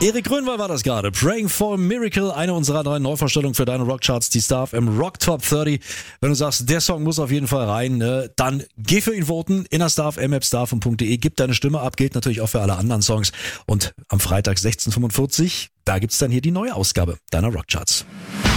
Erik Grönwald war das gerade. Praying for a Miracle, eine unserer 3 Neuvorstellungen für deine Rockcharts, die Star FM Rock Top 30. Wenn du sagst, der Song muss auf jeden Fall rein, dann geh für ihn voten in der Star FM App, starfm.de, gib deine Stimme ab, gilt natürlich auch für alle anderen Songs. Und am Freitag 16:45, da gibt's dann hier die neue Ausgabe deiner Rockcharts.